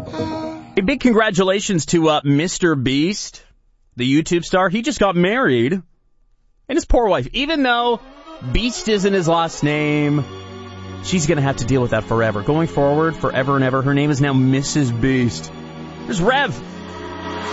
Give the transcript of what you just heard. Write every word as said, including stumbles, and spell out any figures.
A big congratulations to uh, Mister Beast, the YouTube star. He just got married. And his poor wife, even though Beast isn't his last name, she's going to have to deal with that forever. Going forward, forever and ever, her name is now Missus Beast. There's Rev.